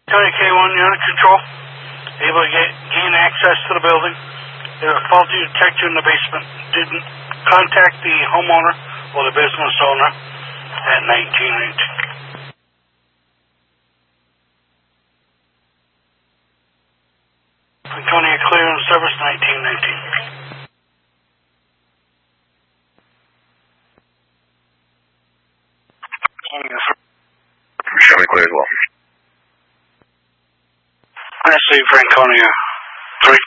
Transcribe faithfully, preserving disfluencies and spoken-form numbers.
County K one unit control, able to get, gain access to the building. There was a faulty detector in the basement. Didn't contact the homeowner or the business owner at nineteen nineteen. Franconia Clearance Service, nineteen nineteen. Chevy clear as well. I see Franconia three.